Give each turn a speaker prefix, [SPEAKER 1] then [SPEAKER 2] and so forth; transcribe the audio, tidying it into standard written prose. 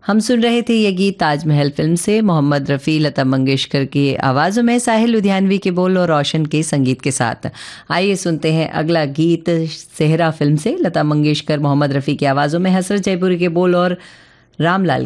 [SPEAKER 1] हम सुन रहे थे ये गीत ताजमहल फिल्म से, मोहम्मद रफ़ी, लता मंगेशकर की आवाज़ों में, साहिल लुधियानवी के बोल और रोशन के संगीत के साथ। आइए सुनते हैं अगला गीत सेहरा फिल्म से, लता मंगेशकर, मोहम्मद रफ़ी की आवाज़ों में, हसरत जयपुरी के बोल और रामलाल